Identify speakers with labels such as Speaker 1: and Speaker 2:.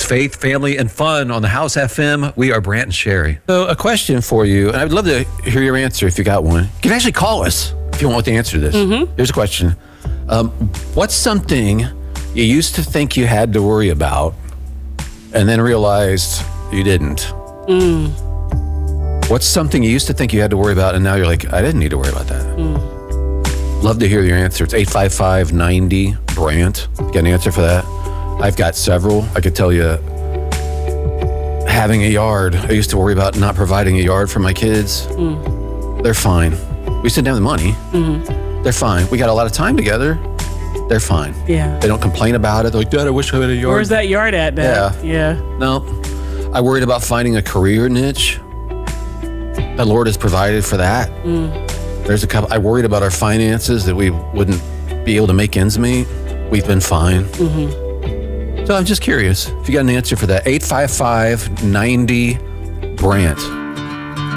Speaker 1: faith, family, and fun on the House FM. We are Brant and Sherry. So a question for you, and I'd love to hear your answer if you got one. You can actually call us if you want the answer to this. Here's a question. What's something you used to think you had to worry about and then realized you didn't? What's something you used to think you had to worry about and now you're like, I didn't need to worry about that? Love to hear your answer. It's 855-90-BRANT. Got an answer for that? I've got several. I could tell you, having a yard. I used to worry about not providing a yard for my kids. They're fine. We sit down with money. They're fine. We got a lot of time together. They're fine.
Speaker 2: Yeah.
Speaker 1: They don't complain about it. They're like, Dad, I wish I had a yard.
Speaker 2: Where's that yard at now? Yeah.
Speaker 1: No. I worried about finding a career niche. The Lord has provided for that. There's a couple. I worried about our finances, that we wouldn't be able to make ends meet. We've been fine. So I'm just curious if you got an answer for that. 855-90-BRANT.